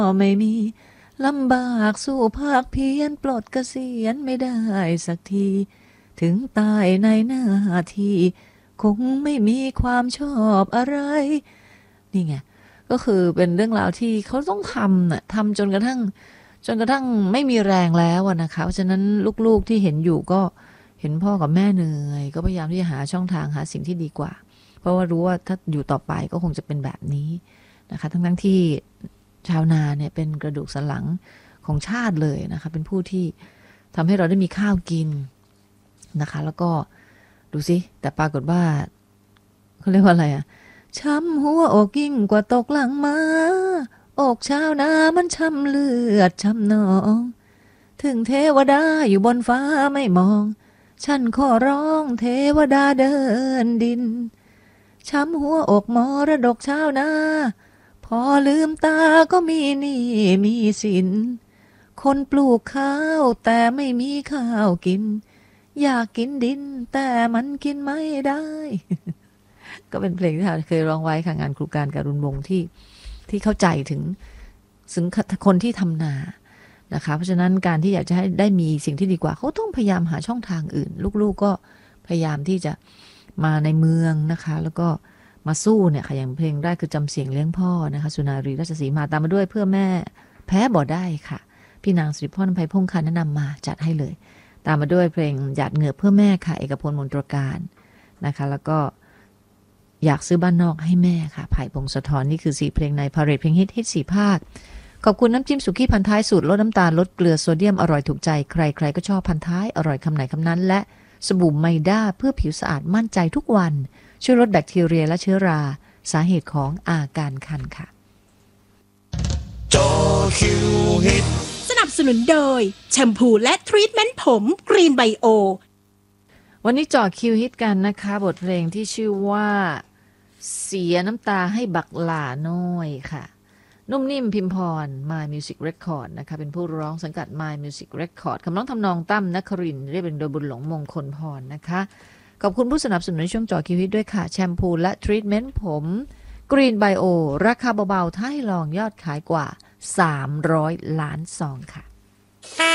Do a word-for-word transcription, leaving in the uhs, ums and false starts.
ไม่มีลำบากสู้ภาคเพียรปลดเกษียณไม่ได้สักทีถึงตายในหน้าที่คงไม่มีความชอบอะไรนี่ไงก็คือเป็นเรื่องราวที่เขาต้องทำน่ะทำจนกระทั่งจนกระทั่งไม่มีแรงแล้วนะคะเพราะฉะนั้นลูกๆที่เห็นอยู่ก็เห็นพ่อกับแม่เหนื่อยก็พยายามที่จะหาช่องทางหาสิ่งที่ดีกว่าเพราะว่ารู้ว่าถ้าอยู่ต่อไปก็คงจะเป็นแบบนี้นะคะทั้งๆที่ชาวนาเนี่ยเป็นกระดูกสันหลังของชาติเลยนะคะเป็นผู้ที่ทำให้เราได้มีข้าวกินนะคะแล้วก็ดูสิแต่ปรากฏว่าเขาเรียกว่าอะไรอะช้ำหัวอกยิ่งกว่าตกหลังมาอกชาวนามันช้ำเลือดช้ำหนองถึงเทวดาอยู่บนฟ้าไม่มองฉันขอร้องเทวดาเดินดินช้ำหัวอกมรดกชาวนาพอลืมตาก็มีหนี้มีสินคนปลูกข้าวแต่ไม่มีข้าวกินอยากกินดินแต่มันกินไม่ได้ ก็เป็นเพลงที่เคยร้องไว้ค่ะงานครูการการุณวงศ์ที่ที่เข้าใจถึงถึงคนที่ทำนานะคะเพราะฉะนั้นการที่อยากจะให้ได้มีสิ่งที่ดีกว่าเขาต้องพยายามหาช่องทางอื่นลูกๆก็พยายามที่จะมาในเมืองนะคะแล้วก็มาสู้เนี่ยค่ะอย่างเพลงแรกคือจำเสียงเลี้ยงพ่อนะคะสุนารีราชสีมาตามมาด้วยเพื่อแม่แพ้บ่ได้ค่ะพี่นางสิริพร อำไพพงษ์ ค่ะแนะนำมาจัดให้เลยตามมาด้วยเพลงหยาดเหงื่อเพื่อแม่ค่ะเอกพลมนตรการนะคะแล้วก็อยากซื้อบ้านนอกให้แม่ค่ะไผ่พงศธรนี่คือสี่เพลงในพาเรดเพลงฮิตฮิตสี่ภาคขอบคุณน้ำจิ้มสุกี้พันท้ายสูตรลดน้ำตาลลดเกลือโซเดียมอร่อยถูกใจใครๆก็ชอบพันท้ายอร่อยคำไหนคำนั้นและสบู่ไมด้าเพื่อผิวสะอาดมั่นใจทุกวันช่วยลดแบคทีเรียและเชื้อราสาเหตุของอาการคันค่ะจอคิวฮิตสนับสนุนโดยแชมพูและทรีทเมนต์ผมกรีนไบโอวันนี้จ่อคิวฮิตกันนะคะบทเพลงที่ชื่อว่าเสียน้ำตาให้บักหลาน้อยค่ะนุ่มนิ่มพิมพร My Music Record นะคะเป็นผู้ร้องสังกัด My Music Record คำร้องทำนองตั้มนครินทร์เรียบเรียงโดยบุญหลงมงคลพรนะคะขอบคุณผู้สนับสนุนในช่วงจ่อคิวฮิตด้วยค่ะแชมพูและทรีทเมนต์ผมกรีนไบโอราคาเบาๆถ้าให้ลองยอดขายกว่าสามร้อยล้านซองค่ะ